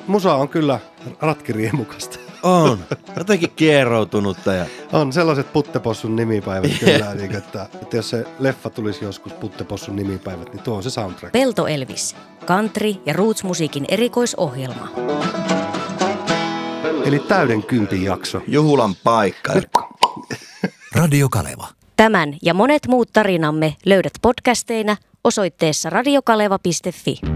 musa on kyllä ratkiriemukasta. On. Jotenkin kieroutunutta. On sellaiset Puttepossun nimipäivät kyllä, niin, että jos se leffa tulisi joskus Puttepossun nimipäivät, niin tuo on se soundtrack. Pelto Elvis, country- ja roots-musiikin erikoisohjelma. Eli täyden kympin jakso. Juhulan paikka. Radio Kaleva. Tämän ja monet muut tarinamme löydät podcasteina osoitteessa radiokaleva.fi.